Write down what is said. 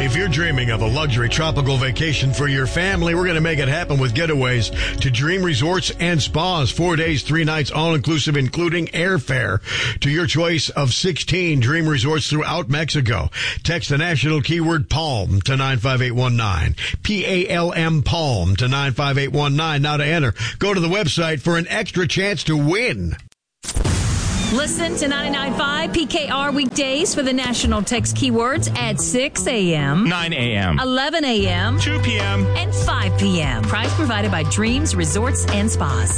If you're dreaming of a luxury tropical vacation for your family, we're going to make it happen with Getaways to Dream Resorts and Spas. 4 days, 3 nights, all-inclusive, including airfare to your choice of 16 Dream Resorts throughout Mexico. Text the national keyword PALM to 95819. PALM PALM to 95819. Now to enter, go to the website for an extra chance to win. Listen to 99.5 PKR weekdays for the national text keywords at 6 a.m., 9 a.m., 11 a.m., 2 p.m., and 5 p.m. Prize provided by Dreams Resorts and Spas.